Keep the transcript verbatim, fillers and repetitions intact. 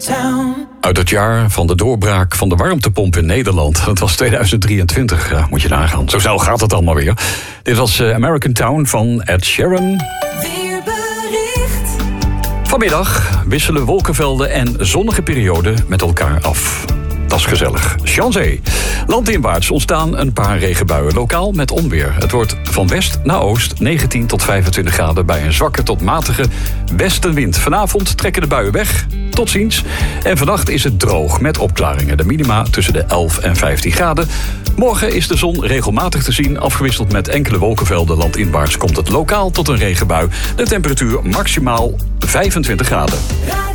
Uit het jaar van de doorbraak van de warmtepomp in Nederland. Dat was tweeduizend drieëntwintig, ja, moet je nagaan. Zo snel gaat het allemaal weer. Dit was uh, American Town van Ed Sheeran. Weerbericht. Vanmiddag wisselen wolkenvelden en zonnige perioden met elkaar af. Dat is gezellig. Chanzee. Landinwaarts ontstaan een paar regenbuien, lokaal met onweer. Het wordt van west naar oost negentien tot vijfentwintig graden... bij een zwakke tot matige westenwind. Vanavond trekken de buien weg. Tot ziens. En vannacht is het droog met opklaringen. De minima tussen de elf en vijftien graden. Morgen is de zon regelmatig te zien, afgewisseld met enkele wolkenvelden. Landinwaarts komt het lokaal tot een regenbui. De temperatuur maximaal vijfentwintig graden.